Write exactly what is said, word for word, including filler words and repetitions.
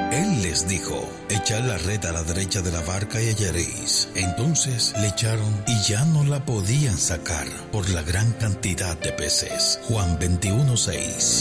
Él les dijo: echad la red a la derecha de la barca y hallaréis. Entonces le echaron y ya no la podían sacar por la gran cantidad de peces. Juan veintiuno seis.